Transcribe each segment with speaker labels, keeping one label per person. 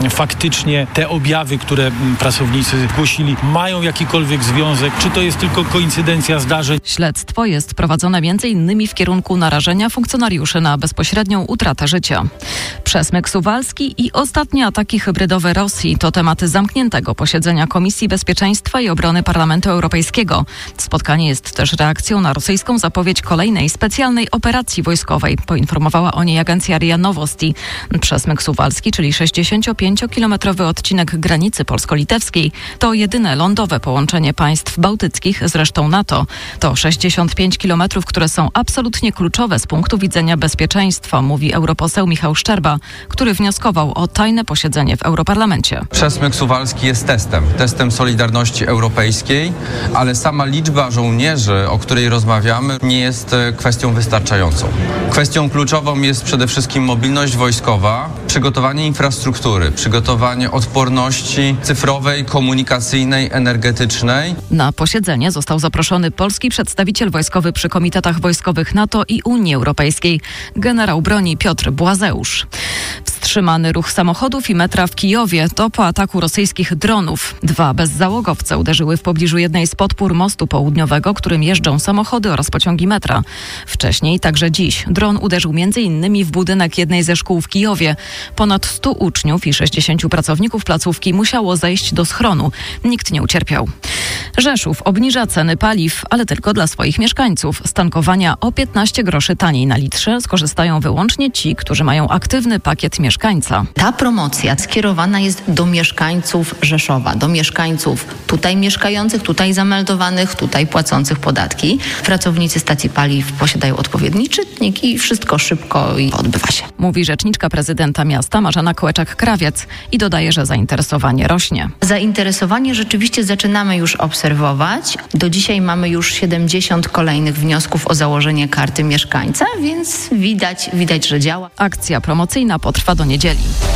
Speaker 1: faktycznie te objawy, które pracownicy zgłosili, mają jakikolwiek związek, czy to jest tylko koincydencja zdarzeń.
Speaker 2: Śledztwo jest prowadzone m.in. w kierunku narażenia funkcjonariuszy na bezpośrednią utratę życia. Przesmyk suwalski i ostatnie ataki hybrydowe Rosji to tematy zamkniętego posiedzenia Komisji Bezpieczeństwa i Obrony Parlamentu Europejskiego. Spotkanie jest też reakcją na rosyjską zapowiedź kolejnej specjalnej operacji wojskowej. Poinformowała o niej agencja RIA Novosti. Przesmyk suwalski, czyli 65-kilometrowy odcinek granicy polsko-litewskiej, to jedyne lądowe połączenie państw bałtyckich z resztą NATO. To 65 kilometrów, które są absolutnie kluczowe z punktu widzenia bezpieczeństwa, mówi europoseł Michał Szczerba, który wnioskował o tajne posiedzenie w Europarlamencie.
Speaker 3: Przesmyk suwalski jest testem solidarności europejskiej, ale sama liczba żołnierzy, o której rozmawiamy, nie jest kwestią wystarczającą. Kwestią kluczową jest przede wszystkim mobilność wojskowa, przygotowanie infrastruktury, przygotowanie odporności cyfrowej, komunikacyjnej, energetycznej.
Speaker 2: Na posiedzenie został zaproszony polski przedstawiciel wojskowy przy komitetach wojskowych NATO i Unii Europejskiej, generał broni Piotr Błazeusz. Wstrzymany ruch samochodów i metra w Kijowie to po ataku rosyjskich dronów. 2 bezzałogowce uderzyły w pobliżu jednej z podpór mostu południowego, którym jeżdżą samochody oraz pociągi metra. Wcześniej, także dziś, dron uderzył m.in. w budynek jednej ze szkół w Kijowie. Ponad 100 uczniów i 60 pracowników placówki musiało zejść do schronu. Nikt nie ucierpiał. Rzeszów obniża ceny paliw, ale tylko dla swoich mieszkańców. Z tankowania o 15 groszy taniej na litrze skorzystają wyłącznie ci, którzy mają aktywny pakiet mieszkańca.
Speaker 4: Ta promocja skierowana jest do mieszkańców Rzeszowa, do mieszkańców tutaj mieszkających, tutaj zameldowanych, tutaj płacących podatki. Pracownicy stacji paliw posiadają odpowiedni czytnik i wszystko szybko i odbywa się.
Speaker 2: Mówi rzeczniczka prezydenta miasta Marzena Kołeczak-Krawiec i dodaje, że zainteresowanie rośnie.
Speaker 4: Zainteresowanie rzeczywiście zaczynamy już obserwować. Do dzisiaj mamy już 70 kolejnych wniosków o założenie karty mieszkańca, więc widać, że działa.
Speaker 2: Akcja promocyjna potrwa do niedzieli.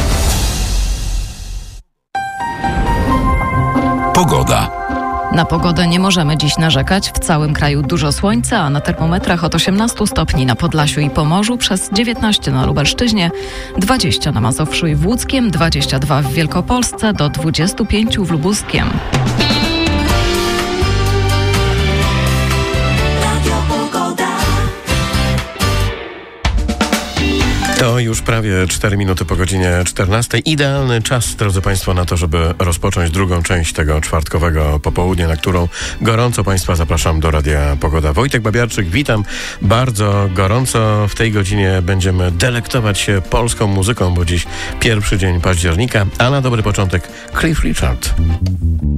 Speaker 5: Pogoda.
Speaker 2: Na pogodę nie możemy dziś narzekać. W całym kraju dużo słońca, a na termometrach od 18 stopni na Podlasiu i Pomorzu, przez 19 na Lubelszczyźnie, 20 na Mazowszu i w Łódzkiem, 22 w Wielkopolsce, do 25 w Lubuskiem.
Speaker 6: To już prawie 4 minuty po godzinie 14. Idealny czas, drodzy Państwo, na to, żeby rozpocząć drugą część tego czwartkowego popołudnia, na którą gorąco Państwa zapraszam do Radia Pogoda. Wojtek Babiarczyk, witam bardzo gorąco. W tej godzinie będziemy delektować się polską muzyką, bo dziś pierwszy dzień października, a na dobry początek Cliff Richard.